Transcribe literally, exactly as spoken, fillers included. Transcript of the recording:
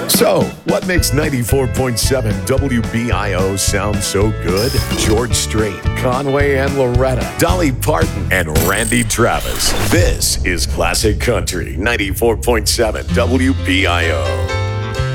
So, what makes ninety-four point seven W B I O sound so good? George Strait, Conway and Loretta, Dolly Parton, and Randy Travis. This is Classic Country ninety-four point seven W B I O.